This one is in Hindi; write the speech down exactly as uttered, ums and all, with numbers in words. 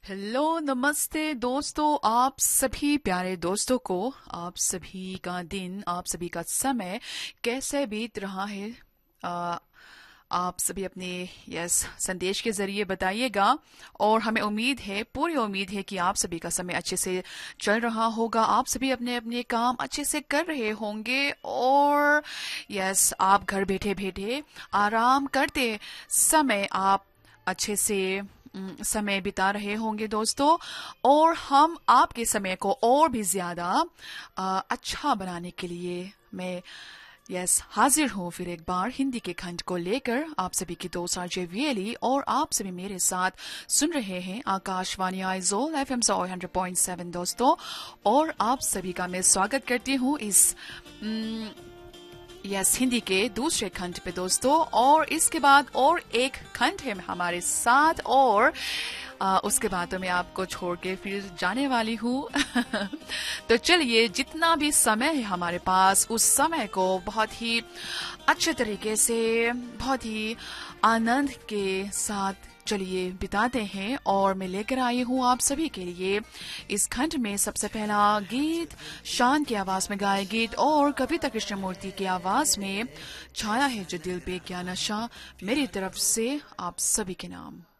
हेलो नमस्ते दोस्तों, आप सभी प्यारे दोस्तों को आप सभी का दिन, आप सभी का समय कैसे बीत रहा है। आ, आप सभी अपने यस संदेश के जरिए बताइएगा और हमें उम्मीद है, पूरी उम्मीद है कि आप सभी का समय अच्छे से चल रहा होगा। आप सभी अपने अपने काम अच्छे से कर रहे होंगे और यस आप घर बैठे बैठे आराम करते समय आप अच्छे से अम, समय बिता रहे होंगे दोस्तों। और हम आपके समय को और भी ज्यादा अ, अच्छा बनाने के लिए मैं यस हाजिर हूँ फिर एक बार हिंदी के खंड को लेकर। आप सभी की दोस्त आरजे वीएली और आप सभी मेरे साथ सुन रहे हैं आकाशवाणी आइजोल एफ एम सौ हंड्रेड पॉइंट सेवन दोस्तों। और आप सभी का मैं स्वागत करती हूँ इस अम, यस हिंदी के दूसरे खंड पे दोस्तों। और इसके बाद और एक खंड है हमारे साथ और आ, उसके बाद तो मैं आपको छोड़ के फिर जाने वाली हूँ। तो चलिए, जितना भी समय है हमारे पास उस समय को बहुत ही अच्छे तरीके से, बहुत ही आनंद के साथ चलिए बिताते हैं। और मैं लेकर आई हूँ आप सभी के लिए इस खंड में सबसे पहला गीत, शान की आवाज में गाए गीत और कविता कृष्णमूर्ति की आवाज में छाया है जो दिल पे क्या नशा, मेरी तरफ से आप सभी के नाम।